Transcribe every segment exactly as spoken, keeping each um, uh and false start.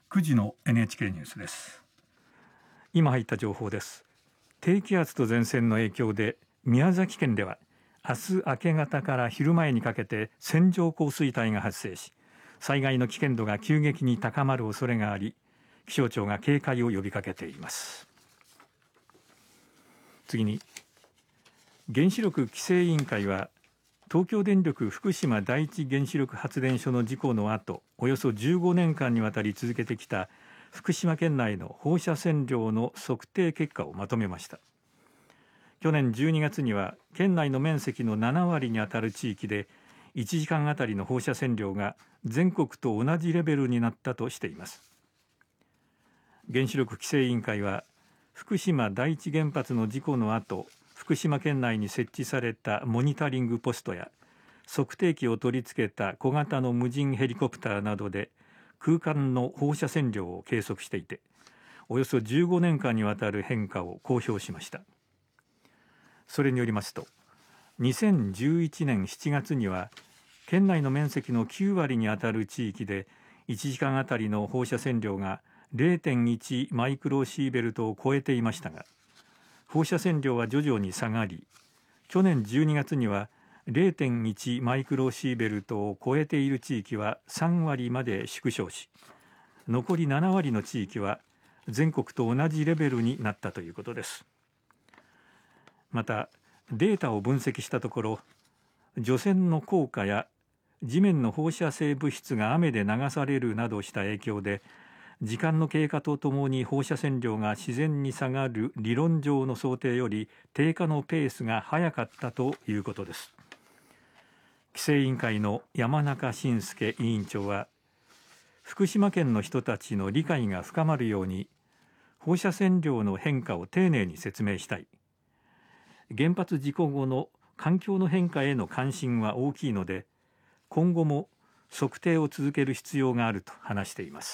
くじの エヌエイチケー ニュースです。 今入った情報です。低気圧と前線の影響で宮崎県では明日明け方から昼前にかけて線状降水帯が発生し、災害の危険度が急激に高まる恐れがあり、気象庁が警戒を呼びかけています。次に、原子力規制委員会は東京電力福島第一原子力発電所の事故の後、およそじゅうごねんかんにわたり続けてきた福島県内の放射線量の測定結果をまとめました。去年じゅうにがつには県内の面積のななわりにあたる地域でいちじかんあたりの放射線量が全国と同じレベルになったとしています。原子力規制委員会は福島第一原発の事故の後、福島県内に設置されたモニタリングポストや測定器を取り付けた小型の無人ヘリコプターなどで空間の放射線量を計測していて、およそじゅうごねんかんにわたる変化を公表しました。それによりますと、にせんじゅういちねんしちがつには県内の面積のきゅうわりにあたる地域でいちじかんあたりの放射線量が れいてんいち マイクロシーベルトを超えていましたが、放射線量は徐々に下がり、去年じゅうにがつには れいてんいち マイクロシーベルトを超えている地域はさんわりまで縮小し、残りななわりの地域は全国と同じレベルになったということです。また、データを分析したところ、除染の効果や地面の放射性物質が雨で流されるなどした影響で、時間の経過とともに放射線量が自然に下がる理論上の想定より低下のペースが早かったということです。規制委員会の山中伸介委員長は、福島県の人たちの理解が深まるように放射線量の変化を丁寧に説明したい。原発事故後の環境の変化への関心は大きいので、今後も測定を続ける必要があると話しています。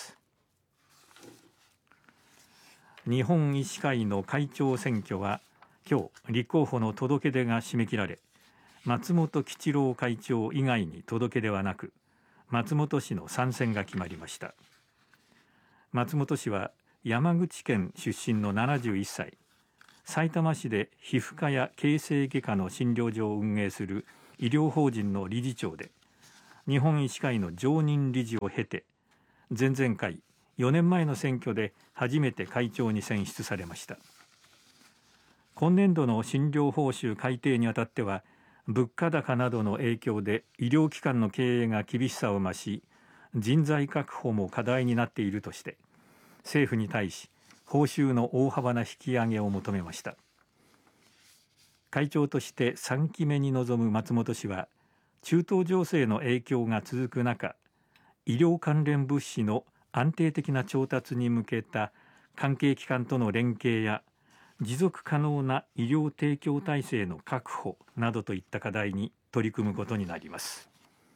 日本医師会の会長選挙は今日立候補の届け出が締め切られ、松本吉郎会長以外に届け出はなく、松本氏の参戦が決まりました。松本氏は山口県出身のななじゅういっさい、さいたま市で皮膚科や形成外科の診療所を運営する医療法人の理事長で、日本医師会の常任理事を経て、前々回よねんまえの選挙で初めて会長に選出されました。今年度の診療報酬改定にあたっては、物価高などの影響で医療機関の経営が厳しさを増し、人材確保も課題になっているとして、政府に対し報酬の大幅な引き上げを求めました。会長としてさんきめに臨む松本氏は、中東情勢の影響が続く中、医療関連物資の安定的な調達に向けた関係機関との連携や持続可能な医療提供体制の確保などといった課題に取り組むことになります。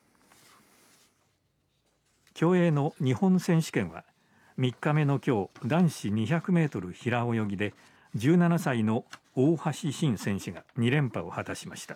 競泳の日本選手権はみっかめの今日、男子にひゃくメートル平泳ぎでじゅうななさいの大橋慎選手がにれんぱを果たしました。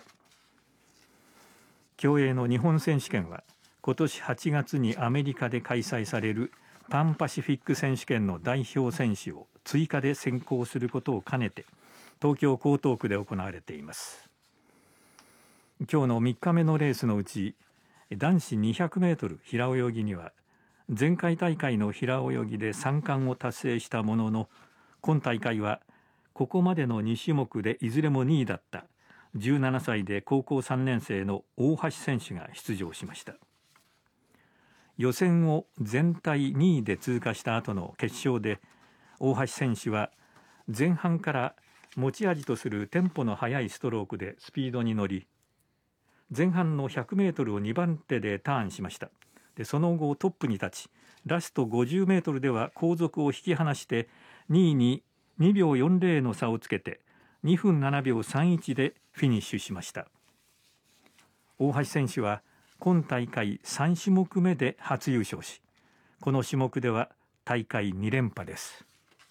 競泳の日本選手権は今年はちがつにアメリカで開催されるパンパシフィック選手権の代表選手を追加で選考することを兼ねて東京江東区で行われています。今日のみっかめのレースのうち、男子にひゃくメートル平泳ぎには前回大会の平泳ぎでさんかんを達成したものの、今大会はここまでのにしゅもくでいずれもにいだったじゅうななさいで高校さんねんせいの大橋選手が出場しました。予選を全体にいで通過した後の決勝で、大橋選手は前半から持ち味とするテンポの速いストロークでスピードに乗り、前半のひゃくメートルをにばんてでターンしました。でその後トップに立ち、ラストごじゅうメートルでは後続を引き離してにいににびょうよんじゅうの差をつけてにふんななびょうさんいちでフィニッシュしました。大橋選手は今大会さんしゅもくめで初優勝し、この種目では大会にれんぱです。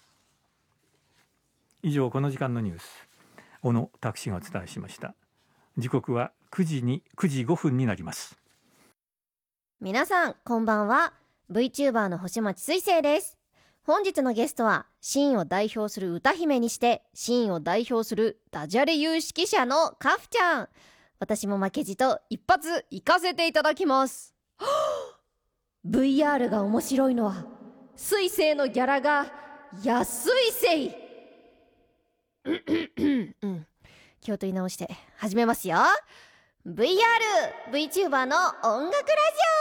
以上、この時間のニュース、小野拓司がお伝えしました。時刻はくじにくじごふんになります。 皆さんこんばんは。 VTuber の星町水星です。本日のゲストはシーンを代表する歌姫にしてシーンを代表するダジャレ有識者のカフちゃん。私も負けじと一発行かせていただきます。ブイアール が面白いのは水星のギャラが安いせい。うん、気を取り直して始めますよ。 ブイアールVTuber の音楽ラジオ。